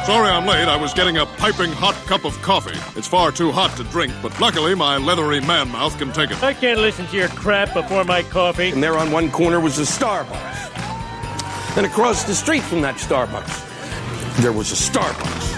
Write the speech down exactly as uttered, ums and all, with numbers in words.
Sorry I'm late. I was getting a piping hot cup of coffee. It's far too hot to drink, but luckily my leathery man mouth can take it. I can't listen to your crap before my coffee. And there on one corner was a Starbucks. And across the street from that Starbucks, there was a Starbucks.